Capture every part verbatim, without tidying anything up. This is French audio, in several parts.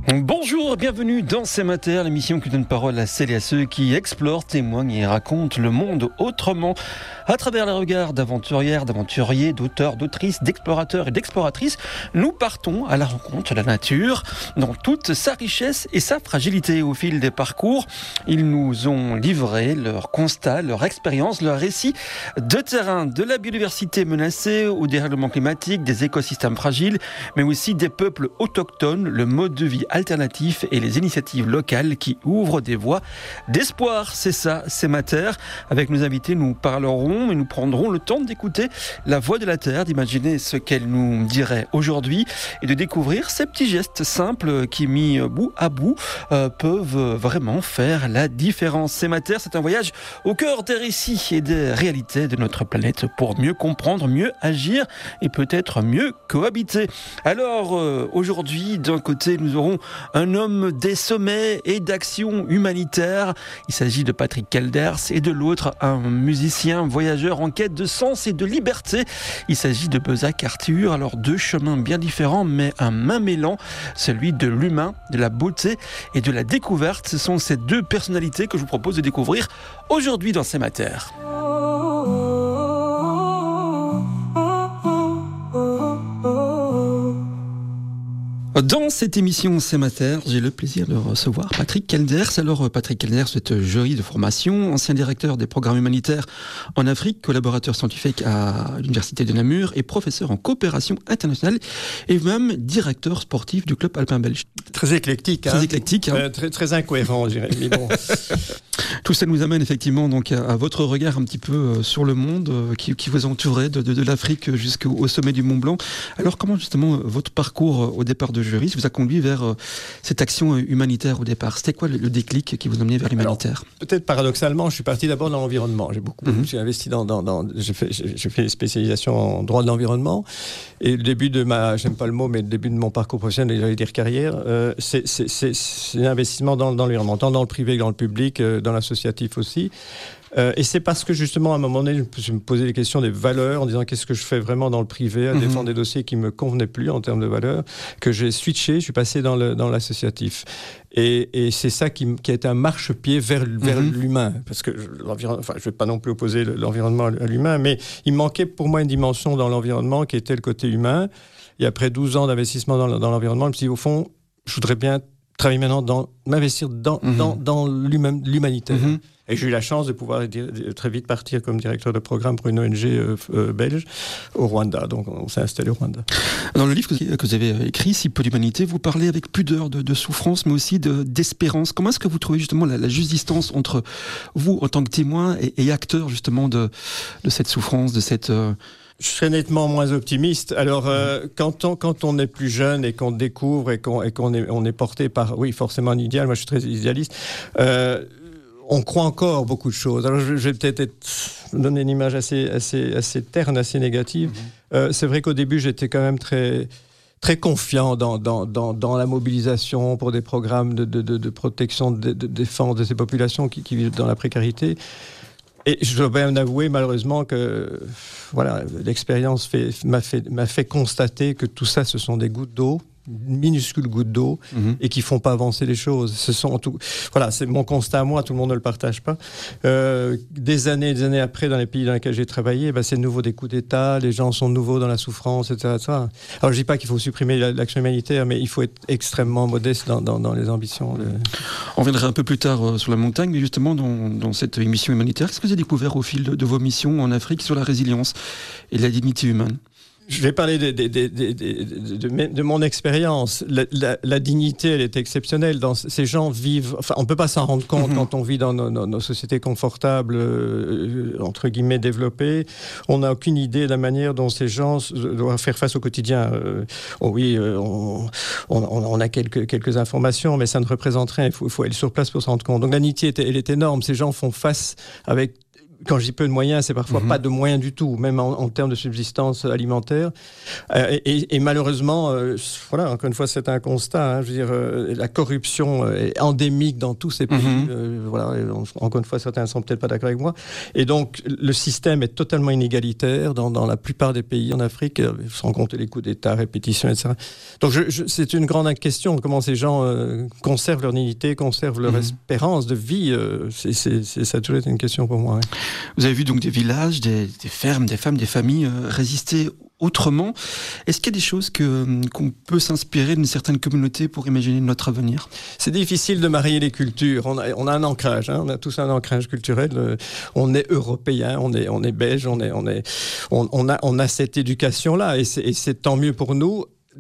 Bonjour, bienvenue dans C'est Mater, l'émission qui donne parole à celles et à ceux qui explorent, témoignent et racontent le monde autrement à travers les regards d'aventurières, d'aventuriers, d'auteurs, d'autrices, d'explorateurs et d'exploratrices. Nous partons à la rencontre de la nature dans toute sa richesse et sa fragilité. Au fil des parcours, ils nous ont livré leurs constats, leurs expériences, leurs récits de terrain, de la biodiversité menacée au dérèglement climatique, des écosystèmes fragiles, mais aussi des peuples autochtones, le mode de vie alternatifs et les initiatives locales qui ouvrent des voies d'espoir. C'est ça, c'est Mater. Avec nos invités, nous parlerons et nous prendrons le temps d'écouter la voix de la Terre, d'imaginer ce qu'elle nous dirait aujourd'hui et de découvrir ces petits gestes simples qui, mis bout à bout, euh, peuvent vraiment faire la différence. C'est Mater, c'est un voyage au cœur des récits et des réalités de notre planète pour mieux comprendre, mieux agir et peut-être mieux cohabiter. Alors, euh, aujourd'hui, d'un côté, nous aurons un homme des sommets et d'actions humanitaires. Il s'agit de Patrick Kelders et de l'autre, un musicien voyageur en quête de sens et de liberté. Il s'agit de Beuzak Arthur. Alors deux chemins bien différents mais un même mêlant, celui de l'humain, de la beauté et de la découverte. Ce sont ces deux personnalités que je vous propose de découvrir aujourd'hui dans C'est Mater. Dans cette émission C'est Mater, j'ai le plaisir de recevoir Patrick Kelders. Alors Patrick Kelders, vous êtes juriste de formation, ancien directeur des programmes humanitaires en Afrique, collaborateur scientifique à l'université de Namur et professeur en coopération internationale et même directeur sportif du club alpin belge. Très éclectique. Très hein. éclectique. Hein. Euh, très, très incohérent, je dirais. Mais bon. Tout ça nous amène effectivement donc à, à votre regard un petit peu sur le monde qui, qui vous entourait de, de, de l'Afrique jusqu'au sommet du Mont Blanc. Alors comment justement votre parcours au départ de juriste vous a conduit vers euh, cette action humanitaire au départ? C'était quoi le, le déclic qui vous a amené vers l'humanitaire? Alors, peut-être paradoxalement, je suis parti d'abord dans l'environnement. J'ai beaucoup, Mm-hmm. j'ai investi dans, dans, dans j'ai fait, j'ai, j'ai fait une spécialisation en droit de l'environnement. Et le début de ma, j'aime pas le mot, mais le début de mon parcours professionnel, j'allais dire carrière, euh, c'est, c'est, c'est, c'est l'investissement dans, dans l'environnement, tant dans le privé que dans le public, euh, dans l'associatif aussi. Euh, et c'est parce que justement, à un moment donné, je me posais les questions des valeurs, en disant qu'est-ce que je fais vraiment dans le privé, à mmh. défendre des dossiers qui me convenaient plus en termes de valeurs, que j'ai switché, je suis passé dans, le, dans l'associatif. Et, et c'est ça qui, qui a été un marchepied vers, vers mmh. l'humain. Parce que l'environnement, enfin, je ne vais pas non plus opposer l'environnement à l'humain, mais il manquait pour moi une dimension dans l'environnement qui était le côté humain. Et après douze ans d'investissement dans, dans l'environnement, je me suis dit, au fond, je voudrais bien travailler maintenant dans, m'investir dans, mmh. dans, dans l'humain, l'humanitaire. Mmh. Et j'ai eu la chance de pouvoir dire, très vite partir comme directeur de programme pour une O N G euh, euh, belge au Rwanda. Donc on s'est installé au Rwanda. Dans le livre que vous avez écrit, Si peu d'humanité, vous parlez avec pudeur de, de souffrance, mais aussi de, d'espérance. Comment est-ce que vous trouvez justement la, la juste distance entre vous en tant que témoin et, et acteur justement de, de cette souffrance, de cette... Euh... Je serais nettement moins optimiste. Alors, euh, quand on quand on est plus jeune et qu'on découvre et qu'on et qu'on est on est porté par, oui, forcément un idéal. Moi, je suis très idéaliste. Euh, on croit encore beaucoup de choses. Alors, je, je vais peut-être être, donner une image assez assez assez terne, assez négative. Mm-hmm. Euh, c'est vrai qu'au début, j'étais quand même très très confiant dans dans dans dans la mobilisation pour des programmes de de de, de protection, de, de défense de ces populations qui, qui vivent dans la précarité. Et je dois bien avouer, malheureusement, que voilà, l'expérience fait, m'a, fait, m'a fait constater que tout ça, ce sont des gouttes d'eau, minuscules gouttes d'eau, mmh. et qui font pas avancer les choses. Ce sont tout, voilà, c'est mon constat à moi, tout le monde ne le partage pas. Euh, des années et des années après, dans les pays dans lesquels j'ai travaillé, ben, c'est nouveau des coups d'État, les gens sont nouveaux dans la souffrance, et cetera, et cetera. Alors je dis pas qu'il faut supprimer l'action humanitaire, mais il faut être extrêmement modeste dans, dans, dans les ambitions. De... On reviendra un peu plus tard euh, sur la montagne, mais justement dans, dans cette mission humanitaire, qu'est-ce que vous avez découvert au fil de, de vos missions en Afrique sur la résilience et la dignité humaine? Je vais parler de, de, de, de, de, de, de mon expérience. La, la, la dignité, elle est exceptionnelle. Dans, ces gens vivent... Enfin, on ne peut pas s'en rendre compte mm-hmm. quand on vit dans nos, nos, nos sociétés confortables, euh, entre guillemets, développées. On n'a aucune idée de la manière dont ces gens doivent faire face au quotidien. Euh, oh oui, euh, on, on, on a quelques, quelques informations, mais ça ne représente rien. Il faut, il faut aller sur place pour s'en rendre compte. Donc la dignité, elle est énorme. Ces gens font face avec quand je dis peu de moyens, c'est parfois mmh. pas de moyens du tout, même en, en termes de subsistance alimentaire. Euh, et, et malheureusement, euh, voilà, encore une fois, c'est un constat. Hein, je veux dire, euh, la corruption est endémique dans tous ces pays. Mmh. Euh, voilà, encore une fois, certains ne sont peut-être pas d'accord avec moi. Et donc, le système est totalement inégalitaire dans, dans la plupart des pays en Afrique, sans compter les coups d'État, répétitions, et cetera. Donc, je, je, c'est une grande question. Comment ces gens euh, conservent leur dignité, conservent leur mmh. espérance de vie. Euh, c'est, c'est, c'est, ça a toujours été une question pour moi. Ouais. Vous avez vu donc des villages, des, des fermes, des femmes, des familles euh, résister autrement. Est-ce qu'il y a des choses que, qu'on peut s'inspirer d'une certaine communauté pour imaginer notre avenir ? C'est difficile de marier les cultures. On a, on a un ancrage, hein, on a tous un ancrage culturel. On est européen, on est, on est belge, on, est, on, est, on, on, a, on a cette éducation-là et c'est, et c'est tant mieux pour nous.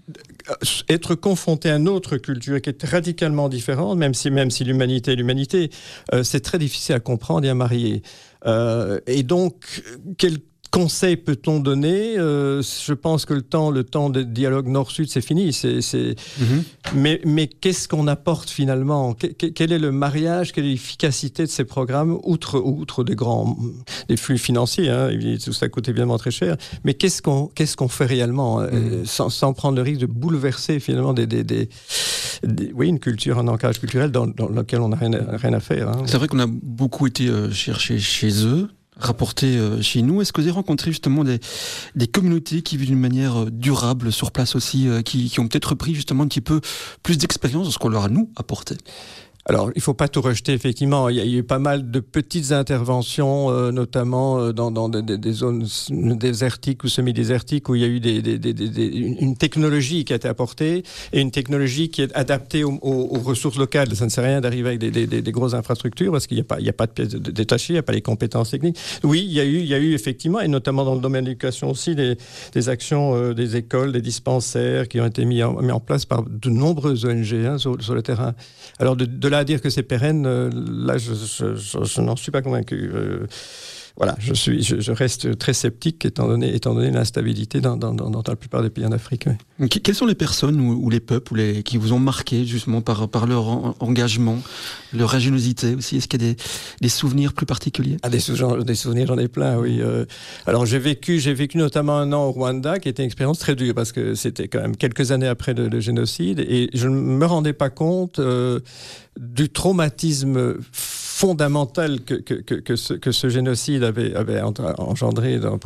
Être confronté à une autre culture qui est radicalement différente, même si, même si l'humanité est l'humanité, euh, c'est très difficile à comprendre et à marier. Euh, et donc, quel conseil peut-on donner ? euh, Je pense que le temps, le temps de dialogue nord-sud, c'est fini. C'est, c'est... Mm-hmm. Mais, mais qu'est-ce qu'on apporte finalement ? Quel est le mariage ? Quelle est l'efficacité de ces programmes, outre, outre des grands des flux financiers, hein, tout ça coûte évidemment très cher. Mais qu'est-ce qu'on, qu'est-ce qu'on fait réellement, mm-hmm. euh, sans, sans prendre le risque de bouleverser finalement des, des, des, des, oui, une culture, un ancrage culturel dans, dans lequel on n'a rien, rien à faire. Hein. C'est vrai qu'on a beaucoup été euh, chercher chez eux. Rapporté euh, chez nous. Est-ce que vous avez rencontré justement des, des communautés qui vivent d'une manière euh, durable sur place aussi, euh, qui, qui ont peut-être pris justement un petit peu plus d'expérience de ce qu'on leur a nous apporté ? Alors, il ne faut pas tout rejeter, effectivement. Il y a eu pas mal de petites interventions, euh, notamment euh, dans, dans des, des zones désertiques ou semi-désertiques, où il y a eu des, des, des, des, une technologie qui a été apportée et une technologie qui est adaptée aux, aux, aux ressources locales. Ça ne sert à rien d'arriver avec des, des, des, des grosses infrastructures parce qu'il n'y a pas, il n'y a pas de pièces détachées, il n'y a pas les compétences techniques. Oui, il y a eu, il y a eu effectivement, et notamment dans le domaine de l'éducation aussi, des, des actions euh, des écoles, des dispensaires qui ont été mis en, mis en place par de nombreuses O N G hein, sur, sur le terrain. Alors, de, de là à dire que c'est pérenne, euh, là, je, je, je, je n'en suis pas convaincu. Euh, voilà, je, suis, je, je reste très sceptique étant donné, étant donné l'instabilité dans, dans, dans, dans la plupart des pays en Afrique. Oui. Quelles sont les personnes ou, ou les peuples ou les, qui vous ont marqué justement par, par leur en, engagement, leur ingéniosité aussi ? Est-ce qu'il y a des, des souvenirs plus particuliers ? Ah, des, sou- des souvenirs, j'en ai plein, oui. Euh, alors j'ai vécu, j'ai vécu notamment un an au Rwanda, qui était une expérience très dure parce que c'était quand même quelques années après le, le génocide et je ne me rendais pas compte euh, du traumatisme fondamental que, que, que, que, ce, que ce génocide avait, avait engendré, dans,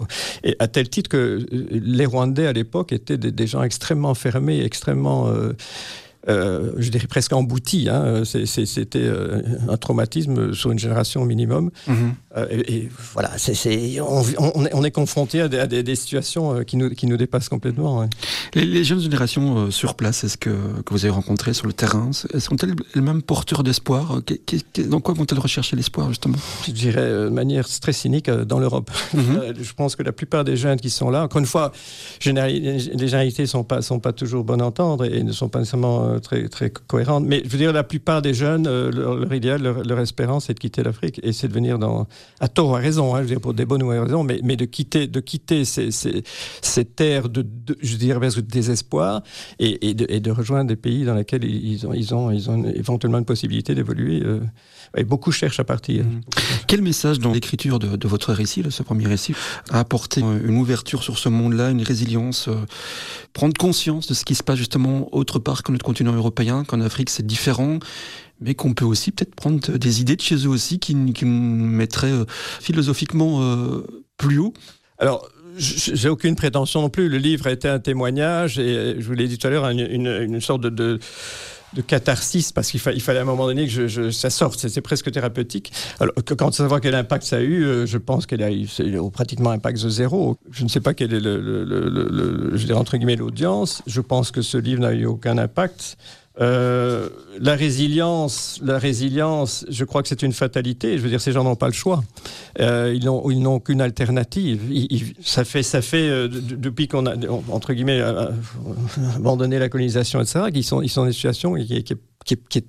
et à tel titre que les Rwandais à l'époque étaient des, des gens extrêmement fermés, extrêmement... Euh, Euh, je dirais presque embouti. Hein. C'est, c'est, c'était euh, un traumatisme sur une génération au minimum. Mmh. Euh, et, et voilà, c'est, c'est, on, on, est, on est confronté à des, à des, des situations qui nous, qui nous dépassent complètement. Ouais. Les, les jeunes générations euh, sur place, est-ce que, que vous avez rencontrées sur le terrain, sont-elles les mêmes porteurs d'espoir ? Dans quoi vont-elles rechercher l'espoir, justement ? Je dirais euh, de manière très cynique, euh, dans l'Europe. Mmh. Euh, je pense que la plupart des jeunes qui sont là, encore une fois, général, les généralités ne sont pas, sont pas toujours bonnes à entendre et ne sont pas nécessairement très, très cohérente. Mais je veux dire, la plupart des jeunes, euh, leur, leur idéal, leur, leur espérance, c'est de quitter l'Afrique et c'est de venir dans... À tort ou à raison, hein, je veux dire, pour des bonnes ou mauvaises raisons, mais, mais de quitter, de quitter ces, ces, ces terres de, de, je dirais, vers le désespoir et, et, de, et de rejoindre des pays dans lesquels ils ont, ils ont, ils ont éventuellement une possibilité d'évoluer. Euh, et beaucoup cherchent à partir. Mmh. Quel message dans l'écriture de, de votre récit, de ce premier récit, a apporté une ouverture sur ce monde-là, une résilience, euh, prendre conscience de ce qui se passe justement autre part que notre continent européen, qu'en Afrique c'est différent, mais qu'on peut aussi peut-être prendre des idées de chez eux aussi qui, qui nous mettraient euh, philosophiquement euh, plus haut. Alors, j'ai aucune prétention non plus. Le livre a été un témoignage et je vous l'ai dit tout à l'heure, une, une, une sorte de... de de catharsis, parce qu'il fa- il fallait à un moment donné que je, je, ça sorte, c'est, c'est presque thérapeutique. Alors, que, quand on savoir quel impact ça a eu, euh, je pense qu'elle a eu c'est pratiquement un impact de zéro. Je ne sais pas quel est le, le, le, le, le je dirais entre guillemets l'audience. Je pense que ce livre n'a eu aucun impact. Euh, la résilience, la résilience, je crois que c'est une fatalité. Je veux dire, ces gens n'ont pas le choix. Euh, ils n'ont, ils n'ont qu'une alternative. Ils, ils, ça fait, ça fait euh, d- depuis qu'on a entre guillemets euh, abandonné la colonisation, et cetera, qu'ils sont, ils sont dans des situations qui, qui, qui, qui est très,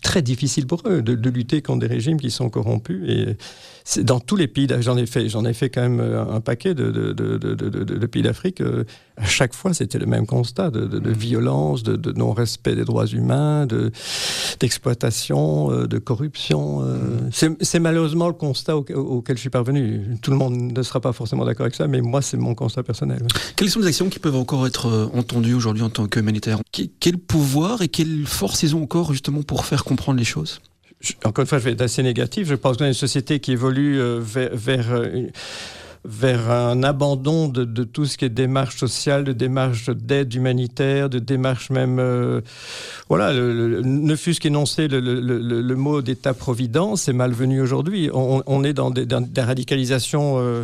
très difficile pour eux de, de lutter contre des régimes qui sont corrompus. Et c'est dans tous les pays, j'en ai fait, j'en ai fait quand même un paquet de, de, de, de, de, de, de pays d'Afrique. À chaque fois, c'était le même constat de, de, de violence, de, de non-respect des droits humains, de, d'exploitation, de corruption. C'est, c'est malheureusement le constat au, auquel je suis parvenu. Tout le monde ne sera pas forcément d'accord avec ça, mais moi, c'est mon constat personnel. Quelles sont les actions qui peuvent encore être entendues aujourd'hui en tant qu'humanitaires ? Quel pouvoir et quelle force ils ont encore justement pour faire comprendre les choses ? Je, encore une fois, je vais être assez négatif. Je pense qu'on a une société qui évolue euh, vers, vers, euh, vers un abandon de, de tout ce qui est démarche sociale, de démarche d'aide humanitaire, de démarche même... Euh, voilà, le, le, ne fût-ce qu'énoncer le, le, le, le mot d'État-providence, c'est malvenu aujourd'hui. On, on est dans des, dans des radicalisations... Euh,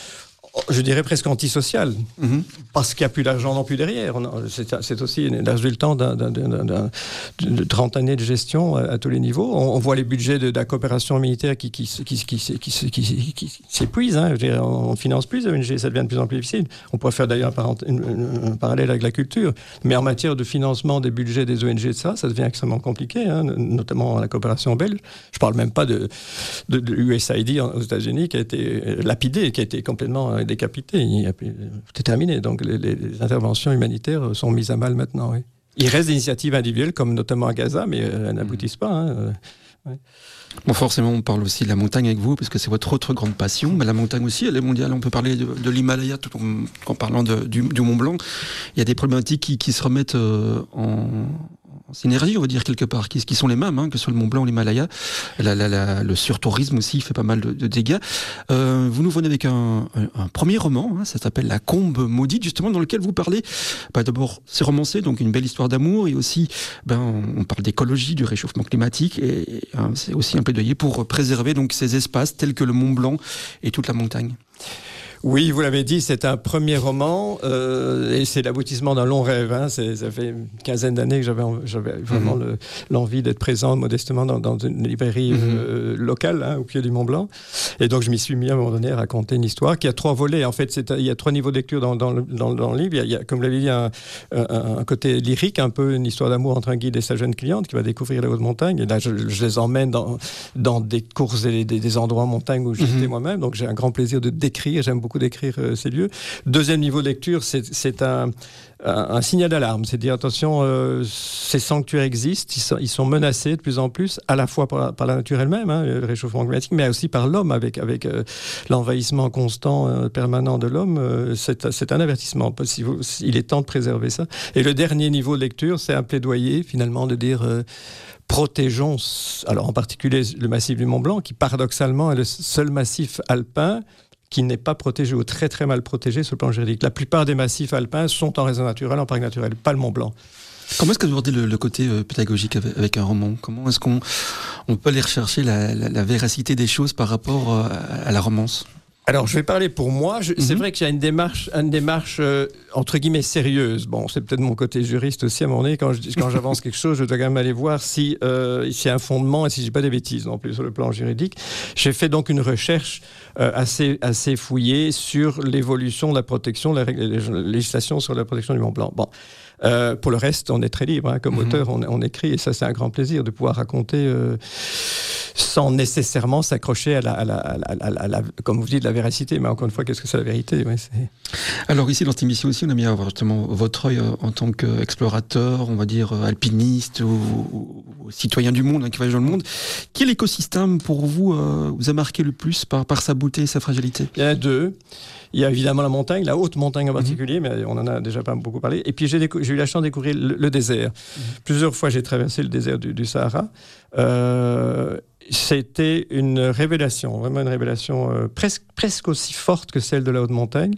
je dirais presque antisocial, mmh. parce qu'il n'y a plus d'argent non plus derrière. C'est, c'est aussi le résultat d'un, d'un, d'un, d'un, de trente années de gestion à, à tous les niveaux. On, on voit les budgets de, de la coopération militaire qui, qui, qui, qui, qui, qui, qui, qui s'épuisent. Hein. Je dirais, on ne finance plus les O N G, ça devient de plus en plus difficile. On pourrait faire d'ailleurs un, un, un parallèle avec la culture. Mais en matière de financement des budgets des O N G, de ça, ça devient extrêmement compliqué, hein, notamment la coopération belge. Je ne parle même pas de, de, de U S A I D aux États-Unis qui a été lapidé, qui a été complètement décapité, c'est terminé. Donc les, les interventions humanitaires sont mises à mal maintenant. Oui. Il reste des initiatives individuelles, comme notamment à Gaza, mais elles n'aboutissent pas. Hein. Ouais. Bon, forcément, on parle aussi de la montagne avec vous, parce que c'est votre autre grande passion. Mais la montagne aussi, elle est mondiale. On peut parler de, de l'Himalaya tout en, en parlant de, du, du Mont Blanc. Il y a des problématiques qui, qui se remettent euh, en... synergie, on va dire, quelque part, qui, qui sont les mêmes, hein, que ce soit le Mont Blanc ou l'Himalaya. La, la, la, le surtourisme aussi fait pas mal de, de dégâts. Euh, vous nous venez avec un, un, un premier roman, hein, ça s'appelle La Combe maudite, justement, dans lequel vous parlez, bah, d'abord, c'est romancé, donc une belle histoire d'amour, et aussi, ben, on, on parle d'écologie, du réchauffement climatique, et, et hein, c'est aussi un plaidoyer pour préserver donc ces espaces tels que le Mont Blanc et toute la montagne. Oui, vous l'avez dit, c'est un premier roman euh, et c'est l'aboutissement d'un long rêve. Hein. C'est, ça fait une quinzaine d'années que j'avais, j'avais vraiment mmh. le, l'envie d'être présent modestement dans, dans une librairie mmh. euh, locale, hein, au pied du Mont Blanc. Et donc je m'y suis mis à un moment donné à raconter une histoire qui a trois volets. En fait, c'est, il y a trois niveaux de lecture dans, dans, le, dans, dans le livre. Il y a, il y a, comme vous l'avez dit, un, un, un côté lyrique, un peu une histoire d'amour entre un guide et sa jeune cliente qui va découvrir la haute montagne. Et là, je, je les emmène dans, dans des courses et des, des endroits en montagne où j'étais mmh. moi-même. Donc j'ai un grand plaisir de décrire. J'aime beaucoup d'écrire euh, ces lieux. Deuxième niveau de lecture, c'est, c'est un, un, un signal d'alarme. C'est de dire, attention, euh, ces sanctuaires existent, ils sont, ils sont menacés de plus en plus, à la fois par la, par la nature elle-même, hein, le réchauffement climatique, mais aussi par l'homme, avec, avec euh, l'envahissement constant, euh, permanent de l'homme. Euh, c'est, c'est un avertissement. Si vous, il est temps de préserver ça. Et le dernier niveau de lecture, c'est un plaidoyer, finalement, de dire... Euh, protégeons, alors en particulier le massif du Mont Blanc, qui paradoxalement est le seul massif alpin qui n'est pas protégé ou très très mal protégé sur le plan juridique. La plupart des massifs alpins sont en réserve naturelle, en parc naturel, pas le Mont Blanc. Comment est-ce que vous abordez le, le côté euh, pédagogique avec, avec un roman ? Comment est-ce qu'on on peut aller rechercher la, la, la véracité des choses par rapport euh, à la romance ? Alors, je vais parler pour moi. Je, mm-hmm. C'est vrai qu'il y a une démarche, une démarche euh, entre guillemets sérieuse. Bon, c'est peut-être mon côté juriste aussi à mon nez. Quand, je, quand j'avance quelque chose, je dois quand même aller voir si euh, s'il y a un fondement et si j'ai pas des bêtises non plus sur le plan juridique. J'ai fait donc une recherche euh, assez assez fouillée sur l'évolution de la protection, la, la, la législation sur la protection du Mont Blanc. Bon. Euh, pour le reste, on est très libre. Hein. Comme mmh. auteur, on, on écrit, et ça, c'est un grand plaisir de pouvoir raconter euh, sans nécessairement s'accrocher à la, à, la, à, la, à, la, à la, comme vous dites, la véracité. Mais encore une fois, qu'est-ce que c'est la vérité ? Ouais, c'est... Alors ici, dans cette émission aussi, on a mis à voir justement votre œil euh, en tant qu'explorateur, on va dire euh, alpiniste ou, ou, ou citoyen du monde, hein, qui voyage dans le monde. Quel écosystème, pour vous, euh, vous a marqué le plus par, par sa beauté et sa fragilité ? Il y en a deux. Il y a évidemment la montagne, la haute montagne en particulier, mmh. mais on en a déjà pas beaucoup parlé. Et puis j'ai, décou- j'ai eu la chance de découvrir le, le désert. Mmh. Plusieurs fois, j'ai traversé le désert du, du Sahara. Euh, c'était une révélation, vraiment une révélation euh, presque, presque aussi forte que celle de la haute montagne.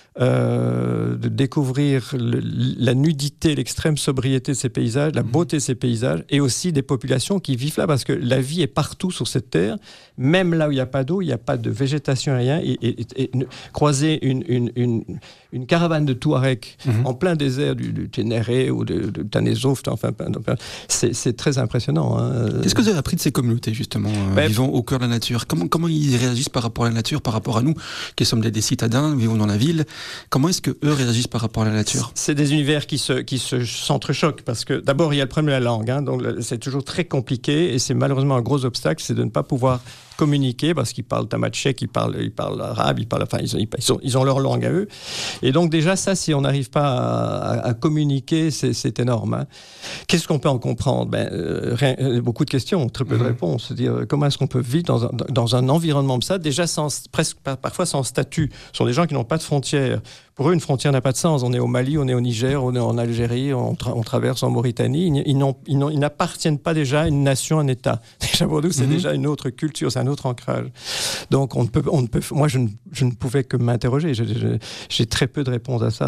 Euh, de découvrir le, la nudité, l'extrême sobriété de ces paysages, la beauté de ces paysages, et aussi des populations qui vivent là, parce que la vie est partout sur cette terre, même là où il n'y a pas d'eau, il n'y a pas de végétation, rien, et, et, et, et croiser une, une, une, une caravane de Touareg mmh. en plein désert du, du Ténéré ou de, de Tanézoft, enfin, c'est, c'est très impressionnant. Hein. Qu'est-ce que vous avez appris de ces communautés, justement, euh, ben, vivant au cœur de la nature? Comment, comment ils réagissent par rapport à la nature, par rapport à nous, qui sommes des, des citadins, vivons dans la ville? Comment est-ce qu'eux réagissent par rapport à la nature? C'est des univers qui se, qui se s'entrechoquent, parce que d'abord, il y a le problème de la langue, hein, donc c'est toujours très compliqué, et c'est malheureusement un gros obstacle, c'est de ne pas pouvoir communiquer, parce qu'ils parlent tamatchek, ils parlent, ils parlent arabe, ils parlent, enfin, ils, ils, sont, ils ont leur langue à eux. Et donc déjà, ça, si on n'arrive pas à, à, à communiquer, c'est, c'est énorme. Hein. Qu'est-ce qu'on peut en comprendre? Ben, euh, rien, euh, beaucoup de questions, très peu de réponses. C'est-à-dire, comment est-ce qu'on peut vivre dans un, dans un environnement comme ça, déjà sans, presque, parfois sans statut? Ce sont des gens qui n'ont pas de frontières. Pour eux, une frontière n'a pas de sens. On est au Mali, on est au Niger, on est en Algérie, on, tra- on traverse en Mauritanie. Ils, ils, n'ont, ils, n'ont, ils n'appartiennent pas déjà à une nation, à un État. Déjà pour nous, c'est mm-hmm. déjà une autre culture, c'est un autre ancrage. Donc, on ne peut, on ne peut, moi, je ne, je ne pouvais que m'interroger. Je, je, j'ai très peu de réponses à ça.